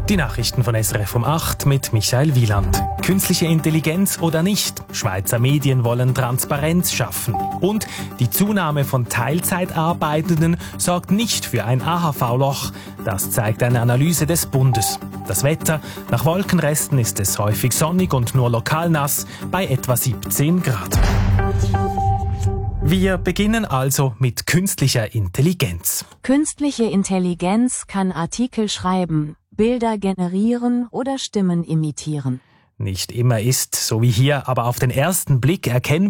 Die Nachrichten von SRF um 8 mit Michael Wieland. Künstliche Intelligenz oder nicht? Schweizer Medien wollen Transparenz schaffen. Und die Zunahme von Teilzeitarbeitenden sorgt nicht für ein AHV-Loch. Das zeigt eine Analyse des Bundes. Das Wetter: Nach Wolkenresten ist es häufig sonnig und nur lokal nass bei etwa 17 Grad. Wir beginnen also mit künstlicher Intelligenz. Künstliche Intelligenz kann Artikel schreiben, Bilder generieren oder Stimmen imitieren. Nicht immer ist, so wie hier, aber auf den ersten Blick erkennbar,